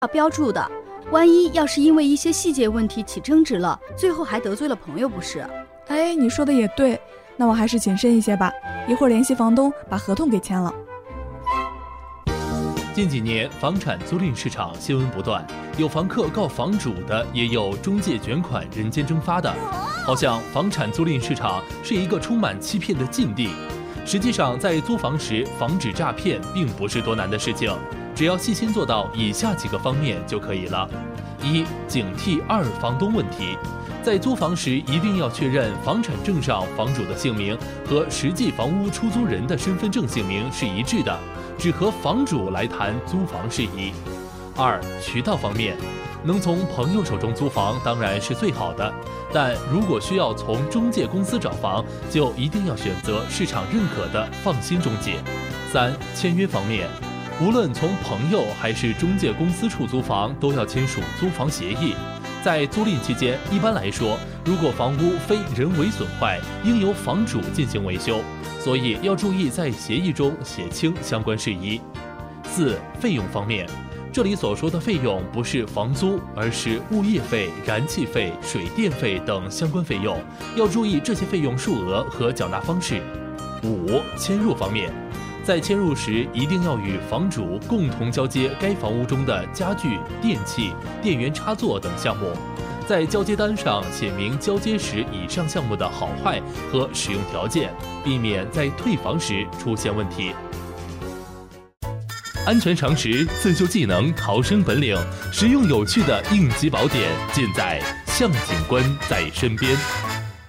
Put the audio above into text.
标注的，万一要是因为一些细节问题起争执了，最后还得罪了朋友，不是？ 哎，你说的也对，那我还是谨慎一些吧，一会儿联系房东把合同给签了。 近几年房产租赁市场新闻不断，有房客告房主的，也有中介卷款人间蒸发的，好像房产租赁市场是一个充满欺骗的禁地。实际上，在租房时防止诈骗并不是多难的事情，只要细心做到以下几个方面就可以了。一、警惕二房东问题。在租房时一定要确认房产证上房主的姓名和实际房屋出租人的身份证姓名是一致的，只和房主来谈租房事宜。二、渠道方面，能从朋友手中租房当然是最好的，但如果需要从中介公司找房，就一定要选择市场认可的放心中介。三、签约方面，无论从朋友还是中介公司处租房，都要签署租房协议。在租赁期间，一般来说，如果房屋非人为损坏，应由房主进行维修，所以要注意在协议中写清相关事宜。四、费用方面，这里所说的费用不是房租，而是物业费、燃气费、水电费等相关费用，要注意这些费用数额和缴纳方式。五、迁入方面，在迁入时一定要与房主共同交接该房屋中的家具、电器、电源插座等项目，在交接单上写明交接时以上项目的好坏和使用条件，避免在退房时出现问题。安全常识、自救技能、逃生本领，实用有趣的应急宝典，尽在向警官在身边。